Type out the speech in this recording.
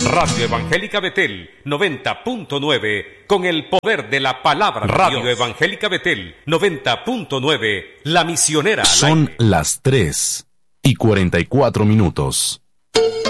Radio Evangélica Betel 90.9, con el poder de la palabra de Radio Dios. Evangélica Betel 90.9, la misionera. Son las 3:44.